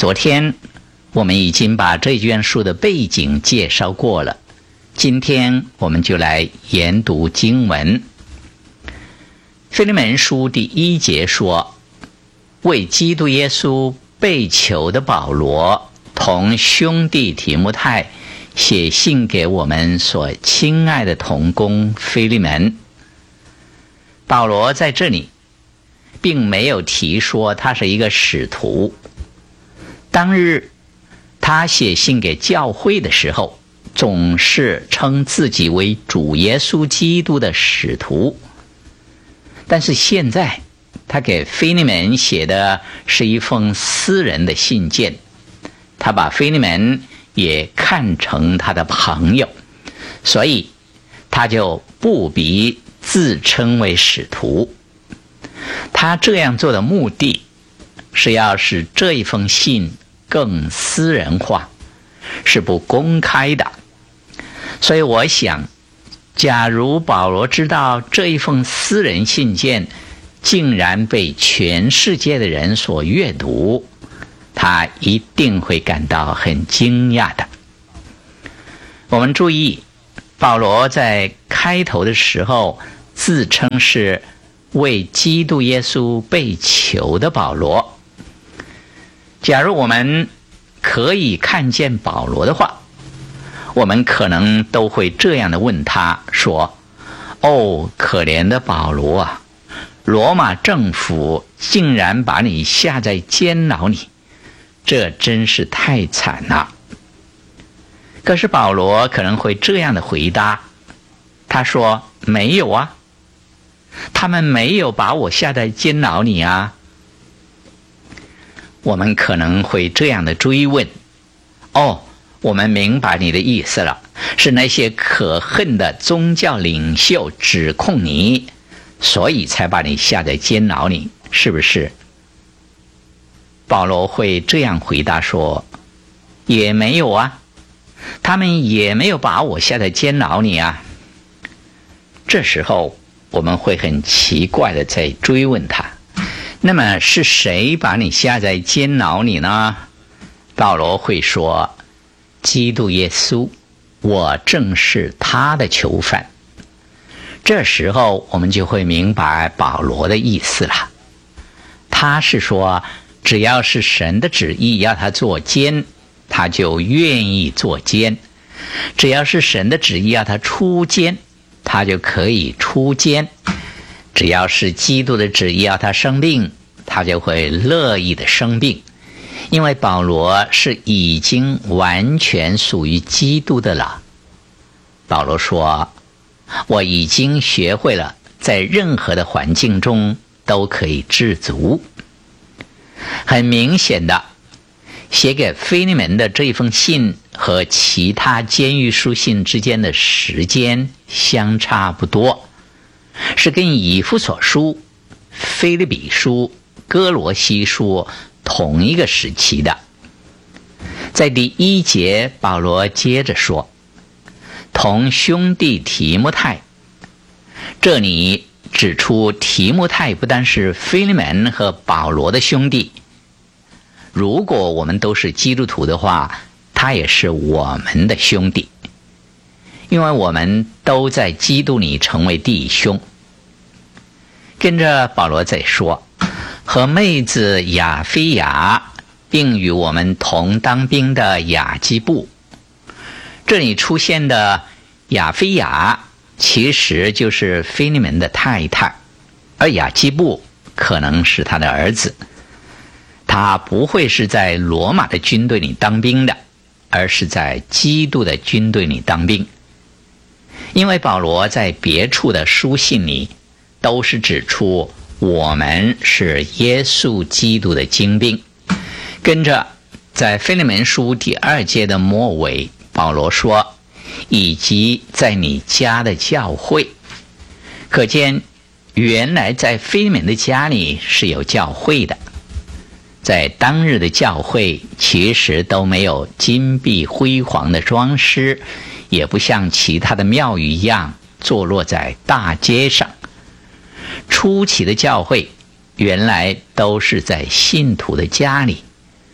昨天我们已经把这卷书的背景介绍过了，今天我们就来研读经文。腓利门书第1节说，为基督耶稣被囚的保罗同兄弟提摩太写信给我们所亲爱的同工腓利门。保罗在这里并没有提说他是一个使徒。当日他写信给教会的时候，总是称自己为主耶稣基督的使徒。但是现在他给腓利门写的是一封私人的信件，他把腓利门也看成他的朋友，所以他就不必自称为使徒。他这样做的目的是要使这一封信更私人化，是不公开的。所以我想，假如保罗知道这一封私人信件竟然被全世界的人所阅读，他一定会感到很惊讶的。我们注意，保罗在开头的时候自称是为基督耶稣被囚的保罗。假如我们可以看见保罗的话，我们可能都会这样的问他说，哦，可怜的保罗啊，罗马政府竟然把你下在监牢里，这真是太惨了。可是保罗可能会这样的回答，他说，没有啊，他们没有把我下在监牢里啊。我们可能会这样的追问，哦，我们明白你的意思了，是那些可恨的宗教领袖指控你，所以才把你下在监牢里，是不是？保罗会这样回答说，也没有啊，他们也没有把我下在监牢里啊。这时候我们会很奇怪的在追问他，那么是谁把你下在监牢里呢？保罗会说，基督耶稣，我正是他的囚犯。这时候我们就会明白保罗的意思了。他是说，只要是神的旨意要他做监，他就愿意做监；只要是神的旨意要他出监，他就可以出监；只要是基督的旨意要他生病，他就会乐意的生病。因为保罗是已经完全属于基督的了。保罗说，我已经学会了在任何的环境中都可以知足。很明显的，写给腓利门的这封信和其他监狱书信之间的时间相差不多，是跟以弗所书、腓立比书、哥罗西书同一个时期的。在第1节，保罗接着说，同兄弟提摩太。这里指出提摩太不单是腓利门和保罗的兄弟，如果我们都是基督徒的话，他也是我们的兄弟，因为我们都在基督里成为弟兄。跟着保罗再说，和妹子亚非雅，并与我们同当兵的雅基布。这里出现的亚非雅其实就是腓利门的太太，而雅基布可能是他的儿子。他不会是在罗马的军队里当兵的，而是在基督的军队里当兵。因为保罗在别处的书信里都是指出我们是耶稣基督的精兵。跟着在腓利门书第2节的末尾，保罗说，以及在你家的教会。可见原来在腓利门的家里是有教会的。在当日的教会其实都没有金碧辉煌的装饰，也不像其他的庙宇一样坐落在大街上。初期的教会原来都是在信徒的家里，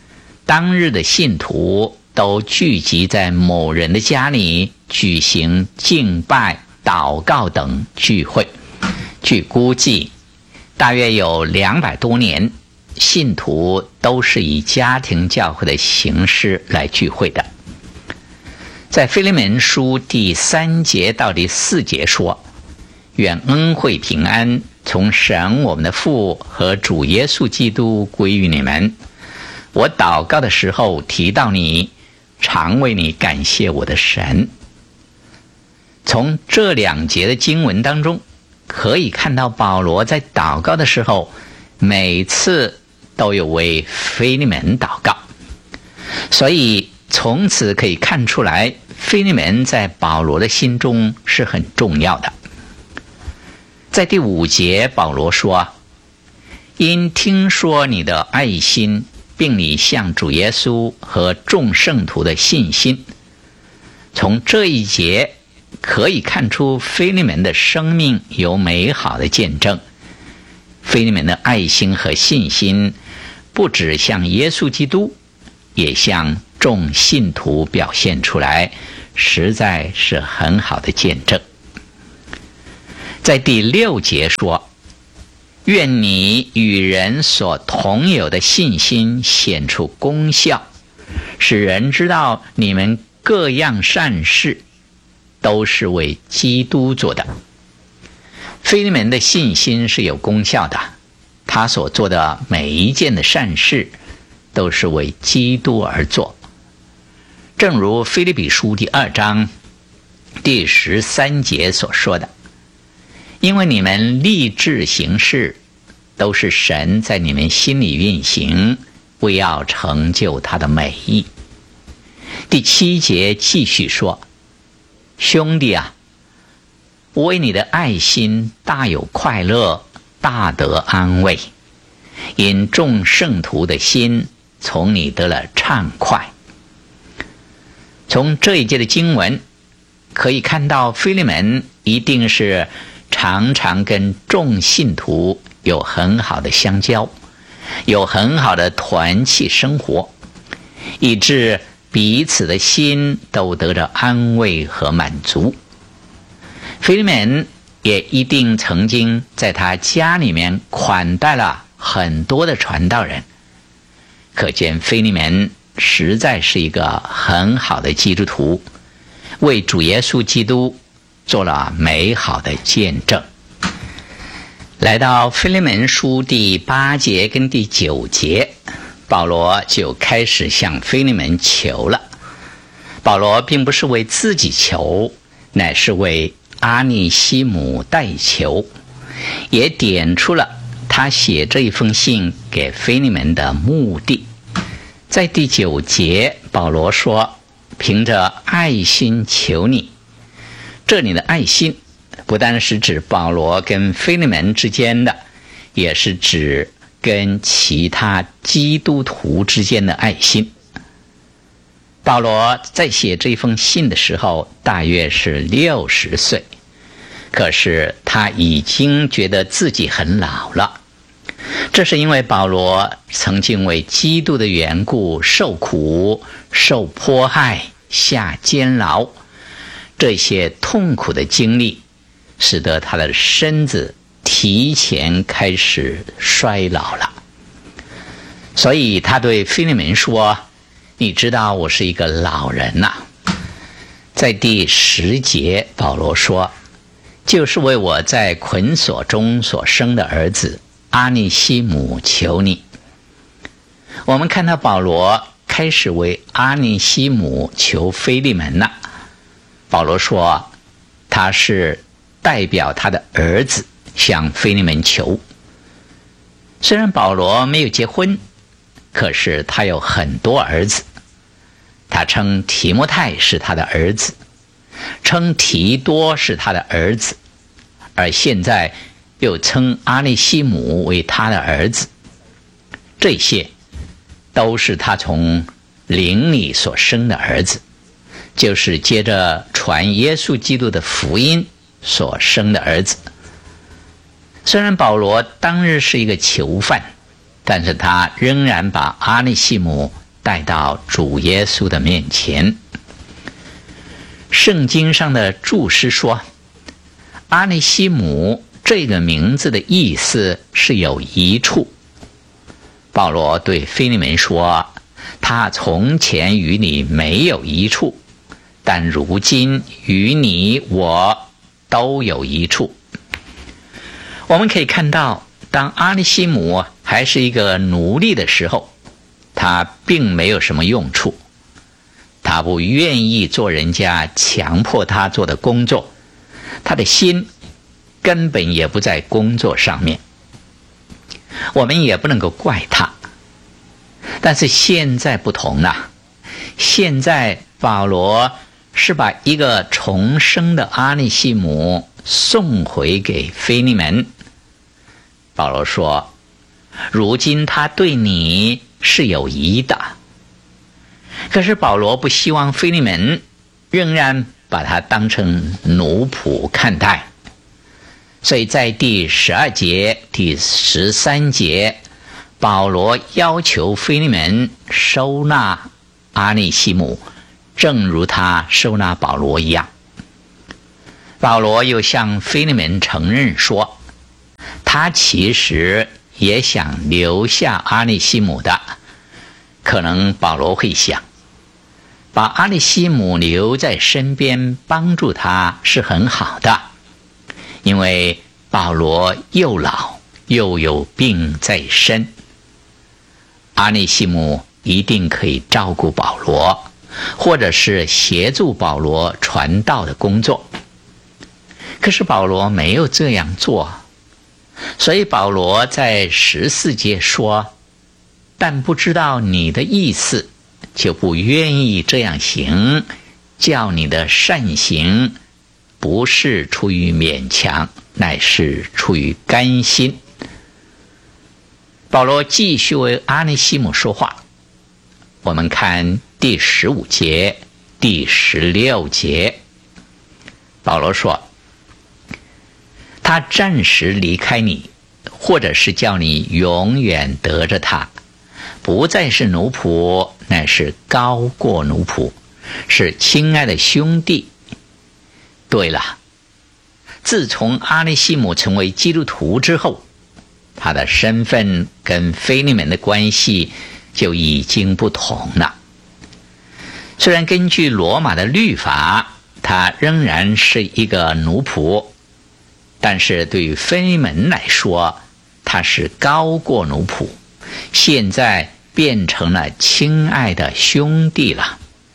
当日的信徒都聚集在某人的家里举行敬拜、祷告等聚会。据估计，大约有200多年，信徒都是以家庭教会的形式来聚会的。在腓利门书第3节到第4节说，愿恩惠平安从神我们的父和主耶稣基督归于你们。我祷告的时候提到你，常为你感谢我的神。从这2节的经文当中，可以看到保罗在祷告的时候，每次都有为腓利门祷告，所以从此可以看出来，腓利门在保罗的心中是很重要的。在第5节，保罗说，因听说你的爱心，并你向主耶稣和众圣徒的信心。从这一节可以看出腓利门的生命有美好的见证。腓利门的爱心和信心不只向耶稣基督，也向众信徒表现出来，实在是很好的见证。在第6节说，愿你与人所同有的信心显出功效，使人知道你们各样善事都是为基督做的。腓利门的信心是有功效的，他所做的每一件的善事都是为基督而做。正如腓立比书第2章第13节所说的，因为你们立志行事，都是神在你们心里运行，为要成就他的美意。第7节继续说，兄弟啊，我为你的爱心大有快乐，大得安慰，因众圣徒的心从你得了畅快。从这一节的经文可以看到，腓利门一定是常常跟众信徒有很好的相交，有很好的团契生活，以致彼此的心都得着安慰和满足。腓利门也一定曾经在他家里面款待了很多的传道人，可见腓利门实在是一个很好的基督徒，为主耶稣基督做了美好的见证。来到腓利门书第8节跟第9节，保罗就开始向腓利门求了。保罗并不是为自己求，乃是为阿尼西姆代求，也点出了他写这一封信给腓利门的目的。在第9节，保罗说，凭着爱心求你。这里的爱心不单是指保罗跟腓利门之间的，也是指跟其他基督徒之间的爱心。保罗在写这封信的时候大约是60岁，可是他已经觉得自己很老了。这是因为保罗曾经为基督的缘故受苦、受迫害、下监牢，这些痛苦的经历使得他的身子提前开始衰老了。所以他对腓利门说，你知道我是一个老人呐。在第10节，保罗说，就是为我在捆锁中所生的儿子阿尼西姆求你。我们看到保罗开始为阿尼西姆求腓利门了。保罗说，他是代表他的儿子向腓利门求。虽然保罗没有结婚，可是他有很多儿子。他称提摩太是他的儿子，称提多是他的儿子，而现在又称阿尼西姆为他的儿子。这些都是他从灵里所生的儿子，就是接着传耶稣基督的福音所生的儿子。虽然保罗当日是一个囚犯，但是他仍然把阿尼西姆带到主耶稣的面前。圣经上的注释说，阿尼西姆这个名字的意思是有益处。保罗对腓利门说，他从前与你没有益处，但如今与你我都有益处。我们可以看到，当阿尼西姆还是一个奴隶的时候，他并没有什么用处，他不愿意做人家强迫他做的工作，他的心根本也不在工作上面，我们也不能够怪他。但是现在不同了，现在保罗是把一个重生的阿尼西姆送回给腓利门。保罗说，如今他对你是有益的。可是保罗不希望腓利门仍然把他当成奴仆看待，所以在第12节、第13节，保罗要求腓利门收纳阿尼西姆，正如他收纳保罗一样。保罗又向腓利门承认说，他其实也想留下阿尼西姆的。可能保罗会想，把阿尼西姆留在身边帮助他是很好的，因为保罗又老又有病在身，阿尼西姆一定可以照顾保罗，或者是协助保罗传道的工作。可是保罗没有这样做，所以保罗在14节说，但不知道你的意思，就不愿意这样行，叫你的善行不是出于勉强，乃是出于甘心。保罗继续为阿尼西姆说话，我们看第15节、第16节。保罗说，他暂时离开你，或者是叫你永远得着他，不再是奴仆，乃是高过奴仆，是亲爱的兄弟。对了，自从阿尼西姆成为基督徒之后，他的身份跟腓利门的关系就已经不同了。虽然根据罗马的律法，他仍然是一个奴仆，但是对于腓利门来说，他是高过奴仆，现在变成了亲爱的兄弟了。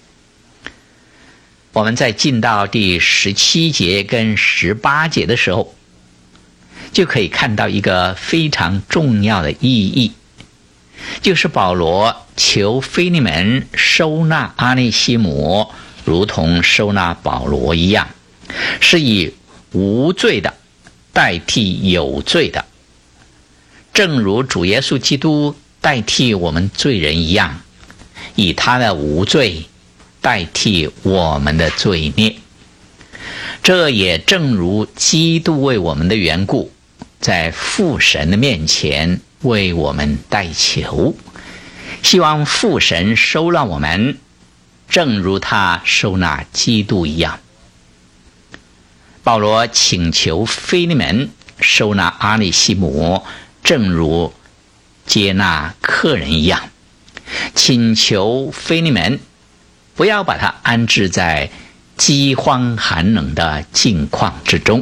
我们在进到第17节跟18节的时候，就可以看到一个非常重要的意义，就是保罗求腓利门收纳阿尼西姆，如同收纳保罗一样，是以无罪的代替有罪的，正如主耶稣基督代替我们罪人一样，以他的无罪代替我们的罪孽。这也正如基督为我们的缘故，在父神的面前为我们代求，希望父神收纳我们，正如他收纳基督一样。保罗请求腓利门收纳阿尼西姆，正如接纳客人一样，请求腓利门不要把他安置在饥荒寒冷的境况之中。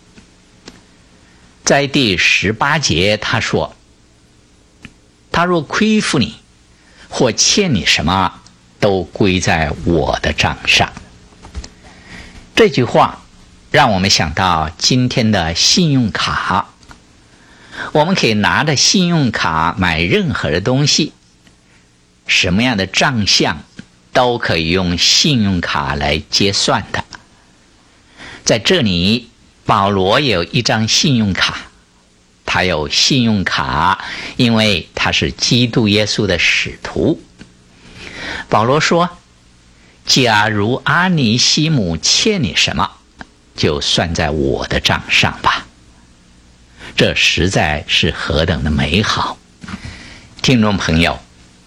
在第18节他说，他若亏负你或欠你什么，都归在我的账上。这句话让我们想到今天的信用卡，我们可以拿着信用卡买任何的东西，什么样的账项都可以用信用卡来结算的。在这里，保罗也有一张信用卡，他有信用卡，因为他是基督耶稣的使徒。保罗说，假如阿尼西姆欠你什么，就算在我的账上吧。这实在是何等的美好。听众朋友，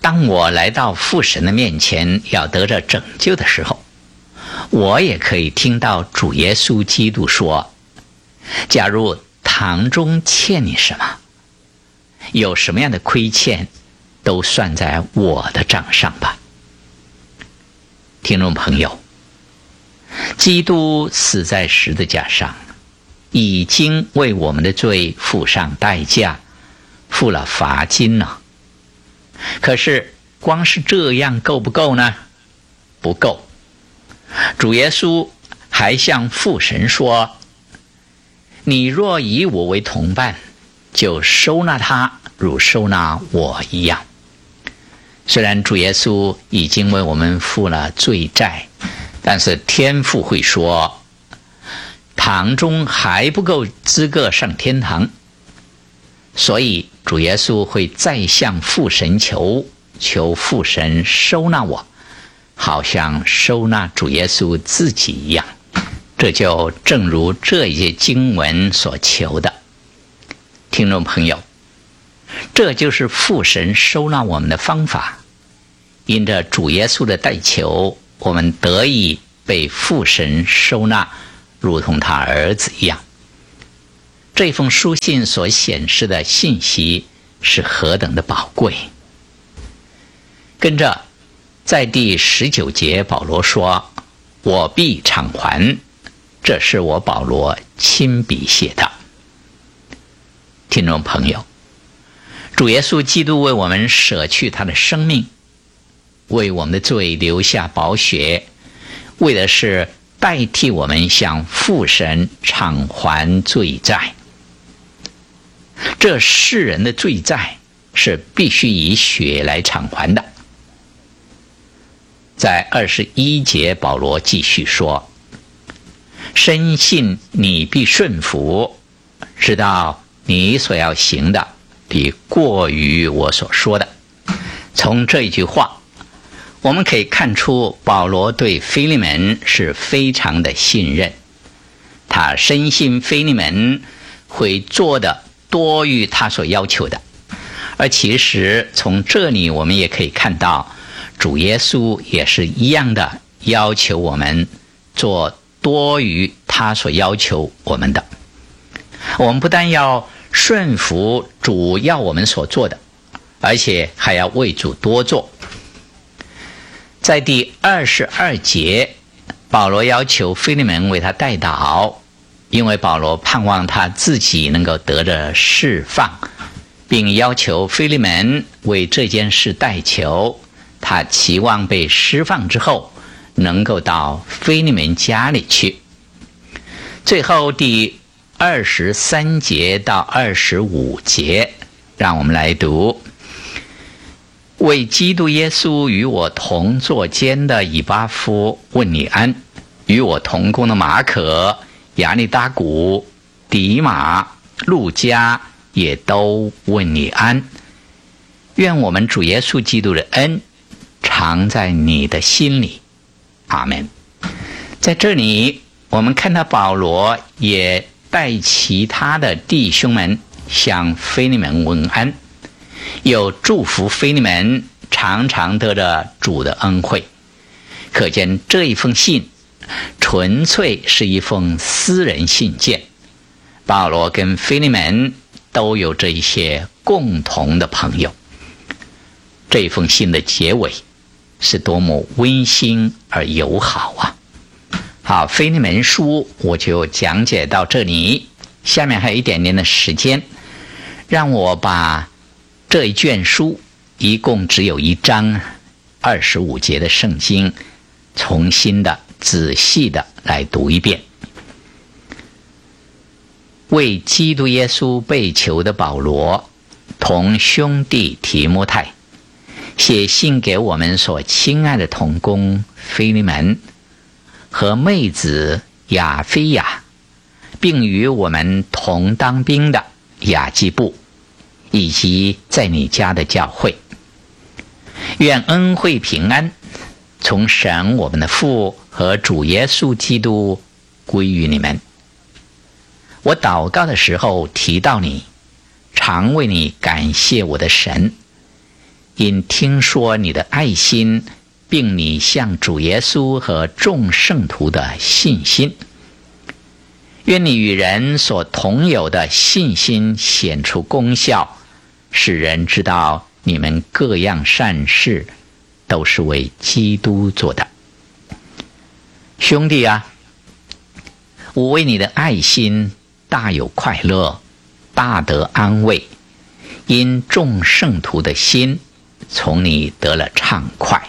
当我来到父神的面前要得着拯救的时候，我也可以听到主耶稣基督说，假如堂中欠你什么，有什么样的亏欠，都算在我的账上吧。听众朋友，基督死在十字架上，已经为我们的罪付上代价，付了罚金了。可是光是这样够不够呢？不够。主耶稣还向父神说，你若以我为同伴，就收纳他如收纳我一样。虽然主耶稣已经为我们付了罪债，但是天父会说，堂中还不够资格上天堂，所以主耶稣会再向父神求父神收纳我，好像收纳主耶稣自己一样。这就正如这一节经文所求的。听众朋友，这就是父神收纳我们的方法。因着主耶稣的代求，我们得以被父神收纳，如同他儿子一样。这封书信所显示的信息是何等的宝贵。跟着在第19节，保罗说，我必偿还，这是我保罗亲笔写的。听众朋友，主耶稣基督为我们舍去他的生命，为我们的罪留下宝血，为的是代替我们向父神偿还罪债。这世人的罪债是必须以血来偿还的。在21节，保罗继续说，深信你必顺服，知道你所要行的必过于我所说的。从这一句话，我们可以看出保罗对腓利门是非常的信任，他深信腓利门会做的多于他所要求的。而其实从这里我们也可以看到，主耶稣也是一样的要求我们做多于他所要求我们的。我们不但要顺服主要我们所做的，而且还要为主多做。在第22节，保罗要求腓利门为他代祷，因为保罗盼望他自己能够得着释放，并要求腓利门为这件事代求，他期望被释放之后能够到腓利门家里去。最后第23节到25节，让我们来读，为基督耶稣与我同作监的以巴弗问你安，与我同工的马可、亚利达古、迪马、路加也都问你安。愿我们主耶稣基督的恩常在你的心里。阿们。在这里我们看到保罗也带其他的弟兄们向腓利门问安，又祝福腓利门常常得着主的恩惠。可见这一封信纯粹是一封私人信件，保罗跟腓利门都有这一些共同的朋友。这封信的结尾是多么温馨而友好啊！好，腓利门书我就讲解到这里，下面还有一点点的时间，让我把这一卷书一共只有1章25节的圣经重新的仔细的来读一遍。为基督耶稣被囚的保罗同兄弟提摩太写信给我们所亲爱的同工腓利门和妹子亚非亚，并与我们同当兵的雅基布，以及在你家的教会。愿恩惠平安从神我们的父和主耶稣基督归于你们。我祷告的时候提到你，常为你感谢我的神， 因听说你的爱心，并你向主耶稣和众圣徒的信心。愿你与人所同有的信心显出功效，使人知道你们各样善事都是为基督做的。兄弟啊，我为你的爱心大有快乐，大得安慰，因众圣徒的心从你得了畅快。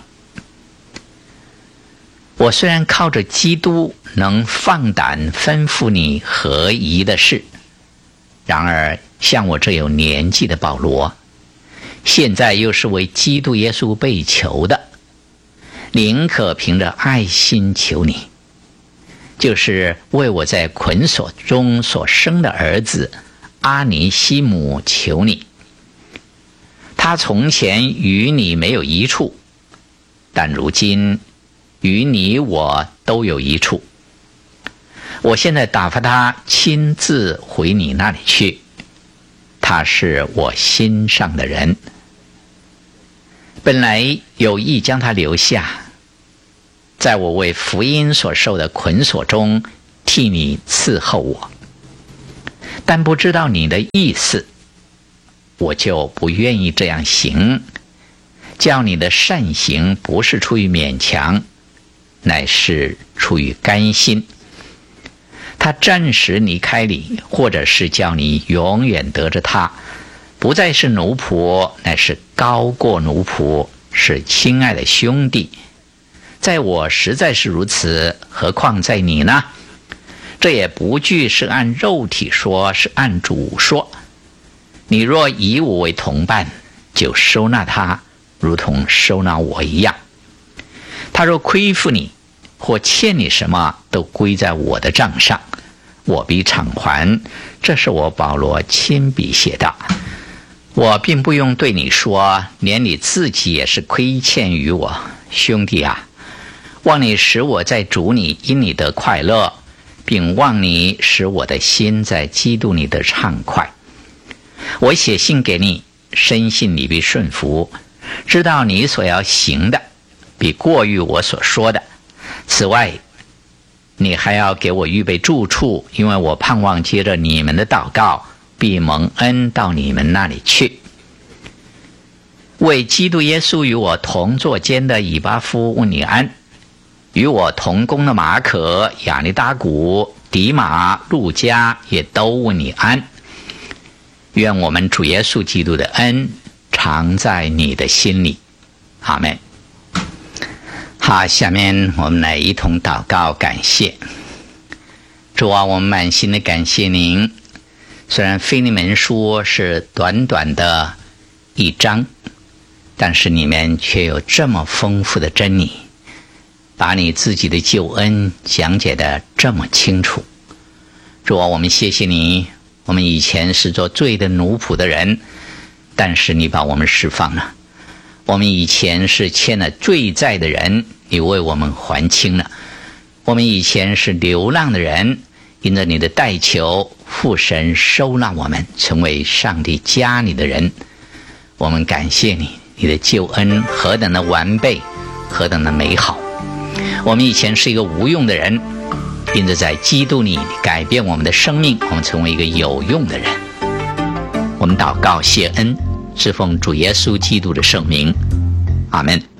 我虽然靠着基督能放胆吩咐你合宜的事，然而像我这有年纪的保罗，现在又是为基督耶稣被囚的，宁可凭着爱心求你，就是为我在捆锁中所生的儿子阿尼西姆求你。他从前与你没有一处，但如今与你我都有一处。我现在打发他亲自回你那里去，他是我心上的人。本来有意将他留下，在我为福音所受的捆锁中替你伺候我，但不知道你的意思，我就不愿意这样行，叫你的善行不是出于勉强，乃是出于甘心。他暂时离开你，或者是叫你永远得着他，不再是奴仆，乃是高过奴仆，是亲爱的兄弟。在我实在是如此，何况在你呢？这也不惧是按肉体说，是按主说。你若以我为同伴，就收纳他，如同收纳我一样。他若亏负你，或欠你什么，都归在我的账上，我必偿还。这是我保罗亲笔写的。我并不用对你说，连你自己也是亏欠于我。兄弟啊，望你使我在主里因你得快乐，并望你使我的心在基督里得畅快。我写信给你，深信你必顺服，知道你所要行的比过于我所说的。此外，你还要给我预备住处，因为我盼望接着你们的祷告，必蒙恩到你们那里去。为基督耶稣与我同作监的以巴弗问你安，与我同工的马可、亚尼达古、迪马、路加也都问你安。愿我们主耶稣基督的恩常在你的心里。阿们。好，下面我们来一同祷告感谢。主啊，我们满心的感谢您。虽然腓利门书是短短的一章，但是里面却有这么丰富的真理，把你自己的救恩讲解得这么清楚。主啊，我们谢谢你，我们以前是做罪的奴仆的人，但是你把我们释放了。我们以前是欠了罪债的人，你为我们还清了。我们以前是流浪的人，因着你的代求，父神收纳我们，成为上帝家里的人。我们感谢你，你的救恩何等的完备，何等的美好。我们以前是一个无用的人，因着在基督里改变我们的生命，我们成为一个有用的人。我们祷告谢恩，是奉主耶稣基督的圣名，阿们。